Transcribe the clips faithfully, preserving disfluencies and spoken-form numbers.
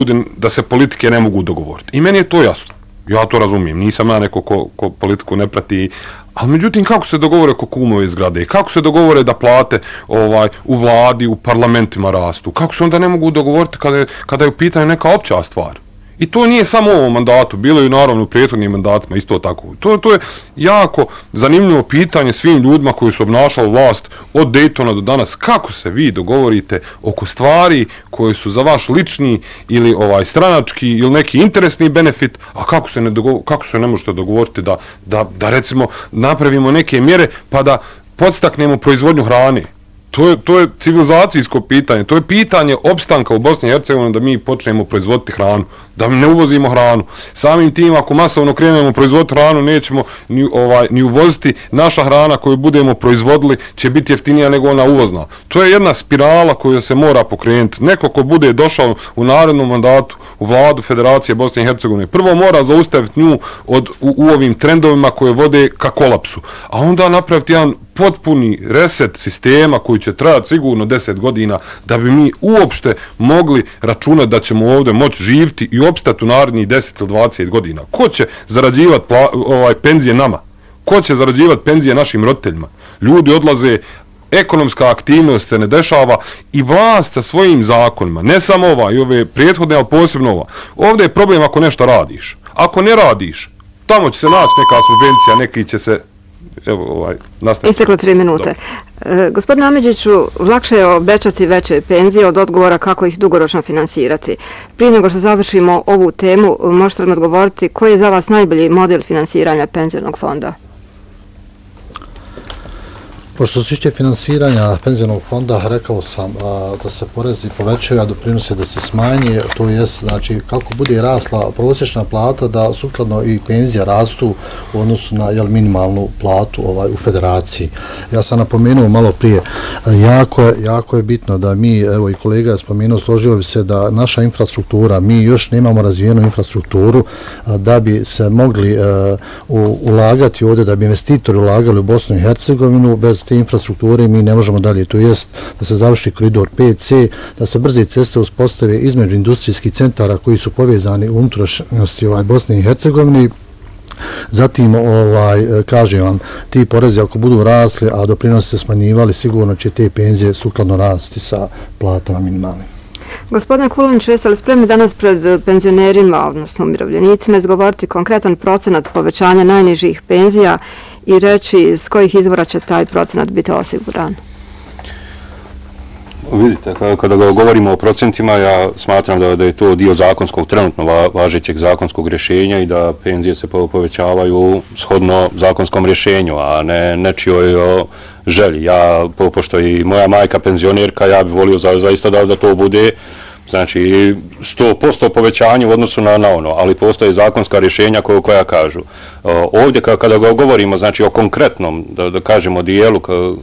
da se politike ne mogu dogovoriti. I meni je to jasno. Ja to razumijem. Nisam ja neko ko, ko politiku ne prati. Ali međutim, kako se dogovore oko kumove zgrade? Kako se dogovore da plate ovaj, u vladi, u parlamentima rastu? Kako se onda ne mogu dogovoriti kada je, kada je u pitanju neka opća stvar? I to nije samo u ovom mandatu, bilo je naravno u prethodnim mandatima isto tako. To, to je jako zanimljivo pitanje svim ljudima koji su obnašali vlast od Daytona do danas. Kako se vi dogovorite oko stvari koje su za vaš lični ili ovaj stranački ili neki interesni benefit, a kako se ne, dogovor, kako se ne možete dogovoriti da, da, da recimo napravimo neke mjere pa da podstaknemo proizvodnju hrane? To je, to je civilizacijsko pitanje, to je pitanje opstanka u Bosni i Hercegovini da mi počnemo proizvoditi hranu, da ne uvozimo hranu. Samim tim, ako masovno krenemo proizvoditi hranu, nećemo ni, ovaj, ni uvoziti. Naša hrana koju budemo proizvodili će biti jeftinija nego ona uvozna. To je jedna spirala koju se mora pokrenuti. Neko ko bude došao u narednom mandatu u vladu Federacije Bosne i Hercegovine, prvo mora zaustaviti nju od, u, u ovim trendovima koje vode ka kolapsu, a onda napraviti jedan potpuni reset sistema koji će trajati sigurno deset godina da bi mi uopšte mogli računati da ćemo ovdje moći živjeti i opstati u narednih deset ili dvadeset godina. Ko će zarađivati pla, ovaj, penzije nama? Ko će zarađivati penzije našim roditeljima? Ljudi odlaze, ekonomska aktivnost se ne dešava i vlast sa svojim zakonima, ne samo ova i ove prethodne, ali posebno ova. Ovdje je problem ako nešto radiš. Ako ne radiš, tamo će se naći neka subvencija, neki će se evo ovaj nastaviti. Isteklo tri minute. E, gospodine Amidžiću, lakše je obećati veće penzije od odgovora kako ih dugoročno finansirati. Prije nego što završimo ovu temu, možete li mi odgovoriti koji je za vas najbolji model finansiranja penzionog fonda? Pošto se tiče finansiranja penzionog fonda, rekao sam a, da se porezi povećaju, a doprinose da se smanje, to je znači kako bude rasla prosječna plata, da sukladno i penzija rastu u odnosu na jel, minimalnu platu ovaj, u federaciji. Ja sam napomenuo malo prije, jako je, jako je bitno da mi, evo i kolega je spomenuo, složio bi se da naša infrastruktura, mi još nemamo razvijenu infrastrukturu a, da bi se mogli a, u, ulagati ovdje, da bi investitori ulagali u Bosnu i Hercegovinu. Bez te infrastrukture mi ne možemo dalje, to jest da se završi koridor pet ce, da se brze ceste uspostave između industrijskih centara koji su povezani u unutrašnjosti ovaj, Bosne i Hercegovine. Zatim, ovaj, kažem vam, ti porezi ako budu rasli, a doprinosi se smanjivali, sigurno će te penzije sukladno rasti sa platama minimalnim. Gospodine Kulinić, jeste li spremni danas pred penzionerima, odnosno umirovljenicima, izgovoriti konkretan procenat povećanja najnižih penzija i reći s kojih izvora će taj procenat biti osiguran? Vidite, kada govorimo o procentima, ja smatram da, da je to dio zakonskog, trenutno važećeg zakonskog rješenja i da penzije se povećavaju shodno zakonskom rješenju, a ne nečijoj želji. Ja, po, pošto i moja majka penzionerka, ja bih volio za, zaista da, da to bude znači sto posto povećanje u odnosu na, na ono, ali postoje zakonska rješenja koja, koja kažu. Uh, ovdje kada govorimo znači o konkretnom, da, da kažemo dijelu uh,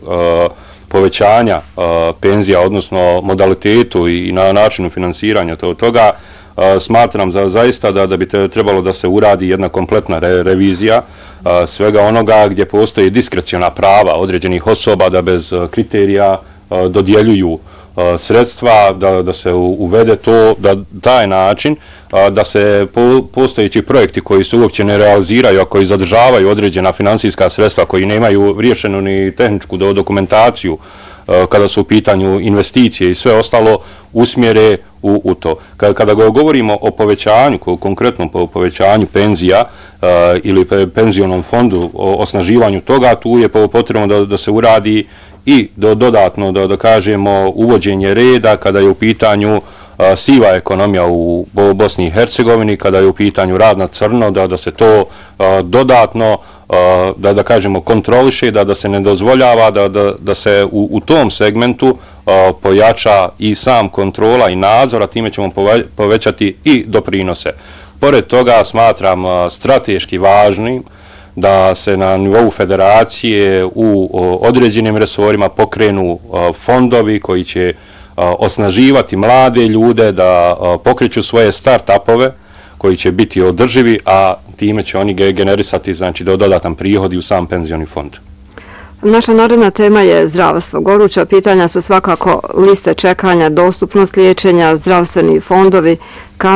povećanja uh, penzija, odnosno modalitetu i na načinu finansiranja to, toga, uh, smatram za, zaista da, da bi trebalo da se uradi jedna kompletna re, revizija uh, svega onoga gdje postoji diskreciona prava određenih osoba da bez uh, kriterija uh, dodjeljuju sredstva, da, da se uvede to, da taj način, da se po, postojeći projekti koji se uopće ne realiziraju, a koji zadržavaju određena financijska sredstva, koji nemaju riješenu ni tehničku dokumentaciju, kada su u pitanju investicije i sve ostalo, usmjere u, u to. Kada, kada govorimo o povećanju, konkretnom povećanju penzija ili penzionom fondu, o osnaživanju toga, tu je potrebno da, da se uradi i do, dodatno, da, da kažemo, uvođenje reda kada je u pitanju a, siva ekonomija u Bosni i Hercegovini, kada je u pitanju rad na crno, da, da se to a, dodatno, a, da, da kažemo, kontroliše, da, da se ne dozvoljava, da, da, da se u, u tom segmentu a, pojača i sam kontrola i nadzor, a time ćemo povećati i doprinose. Pored toga smatram a, strateški važnim da se na nivou federacije u određenim resorima pokrenu fondovi koji će osnaživati mlade ljude da pokreću svoje start-upove koji će biti održivi, a time će oni generisati znači, dodatan prihod u sam penzioni fond. Naša naredna tema je zdravstvo. Goruća pitanja su svakako liste čekanja, dostupnost liječenja, zdravstveni fondovi,